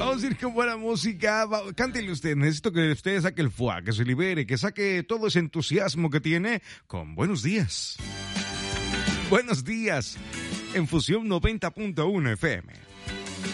Vamos a ir con buena música. Cántele usted. Necesito que usted saque el fuá, que se libere, que saque todo ese entusiasmo que tiene con Buenos Días. Buenos días en Fusión 90.1 FM.